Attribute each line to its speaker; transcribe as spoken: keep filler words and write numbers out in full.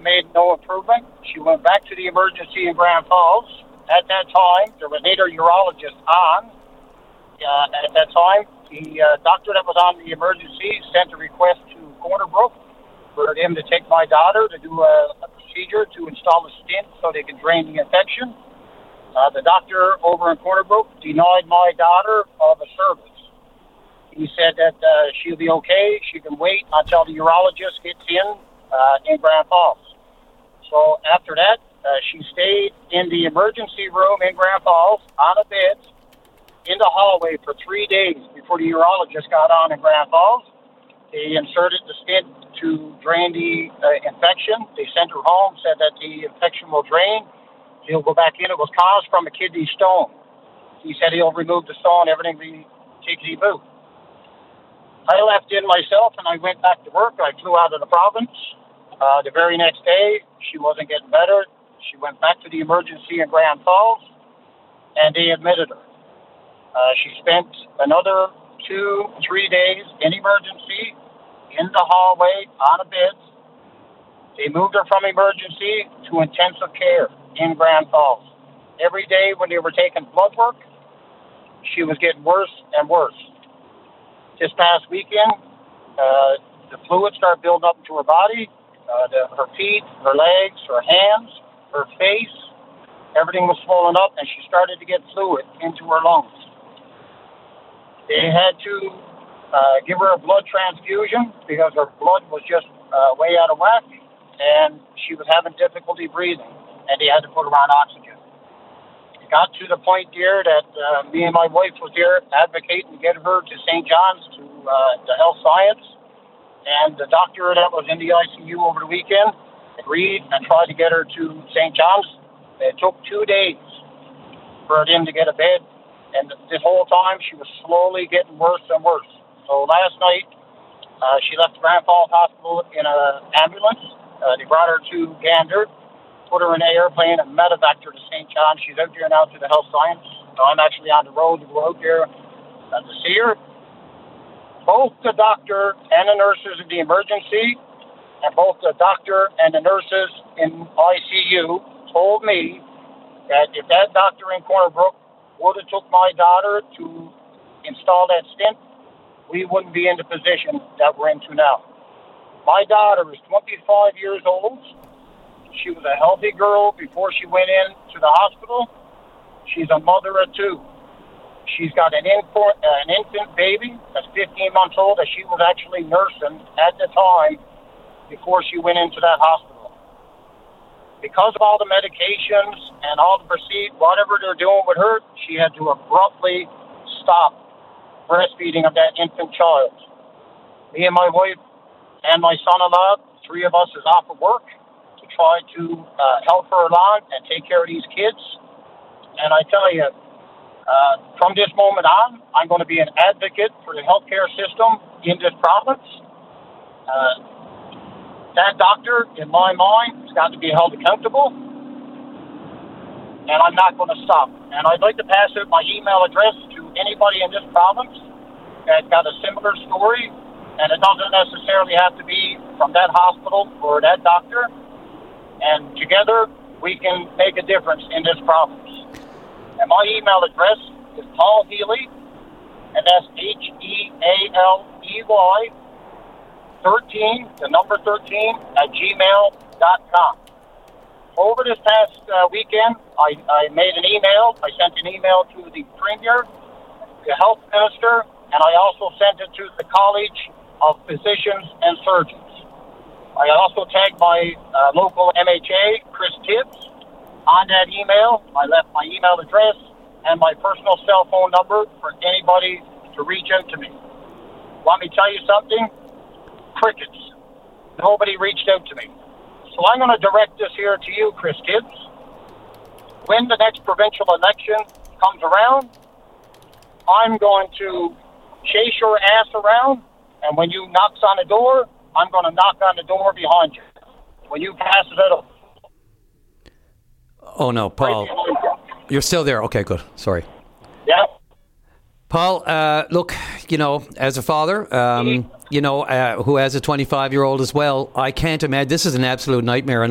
Speaker 1: made no improvement. She went back to the emergency in Grand Falls. At that time, there was neither urologist on. Uh, at that time, the uh, doctor that was on the emergency sent a request to Corner Brook for him to take my daughter to do a, a procedure to install a stent so they can drain the infection. Uh, the doctor over in Corner Brook denied my daughter of a service. He said that uh, she'll be okay. She can wait until the urologist gets in uh, in Grand Falls. So after that, uh, she stayed in the emergency room in Grand Falls on a bed in the hallway for three days before the urologist got on in Grand Falls. They inserted the stent to drain the uh, infection. They sent her home, said that the infection will drain. He'll go back in. It was caused from a kidney stone. He said he'll remove the stone, everything will be tickety-boo. I left in myself, and I went back to work. I flew out of the province. Uh, the very next day, she wasn't getting better. She went back to the emergency in Grand Falls, and they admitted her. Uh, she spent another two, three days in emergency, in the hallway, on a bed. They moved her from emergency to intensive care in Grand Falls. Every day when they were taking blood work, she was getting worse and worse. This past weekend, uh, the fluid started building up into her body, uh, the, her feet, her legs, her hands, her face. Everything was swollen up, and she started to get fluid into her lungs. They had to uh, give her a blood transfusion because her blood was just uh, way out of whack, and she was having difficulty breathing, and they had to put her on oxygen. It got to the point there that uh, me and my wife was there advocating to get her to Saint John's, to uh, the health science, and the doctor that was in the I C U over the weekend agreed and tried to get her to Saint John's. It took two days for them to get a bed, and this whole time she was slowly getting worse and worse. So last night, uh, she left the Grand Falls Hospital in an ambulance. Uh, they brought her to Gander, put her in an airplane, and medevaced her to Saint John. She's out there now to the health science. So I'm actually on the road to go out there uh, to see her. Both the doctor and the nurses in the emergency, and both the doctor and the nurses in I C U told me that if that doctor in Corner Brook would have took my daughter to install that stent, we wouldn't be in the position that we're into now. My daughter is twenty-five years old. She was a healthy girl before she went in to the hospital. She's a mother of two. She's got an infant, uh, an infant baby that's fifteen months old that she was actually nursing at the time before she went into that hospital. Because of all the medications and all the procedure, whatever they're doing with her, she had to abruptly stop breastfeeding of that infant child. Me and my wife and my son-in-law, three of us is off of work to try to uh, help her along and take care of these kids. And I tell you, uh, from this moment on, I'm going to be an advocate for the healthcare system in this province. Uh, that doctor, in my mind, has got to be held accountable. And I'm not going to stop. And I'd like to pass out my email address to anybody in this province that's got a similar story. And it doesn't necessarily have to be from that hospital or that doctor. And together, we can make a difference in this province. And my email address is Paul Healy, and that's H E A L E Y, thirteen, the number thirteen, at gmail dot com. Over this past uh, weekend, I, I made an email. I sent an email to the Premier, the Health Minister, and I also sent it to the College of Physicians and Surgeons. I also tagged my uh, local M H A, Chris Tibbs, on that email. I left my email address and my personal cell phone number for anybody to reach out to me. Want me to tell you something? Crickets. Nobody reached out to me. So I'm going to direct this here to you, Chris Tibbs. When the next provincial election comes around, I'm going to chase your ass around, and when you knocks on the door, I'm going to knock on the door behind you. When you pass it up.
Speaker 2: Oh, no, Paul. You're still there. Okay, good. Sorry.
Speaker 1: Yeah.
Speaker 2: Paul, uh, look, you know, as a father, um, you know, uh, who has a twenty-five-year-old as well, I can't imagine. This is an absolute nightmare. And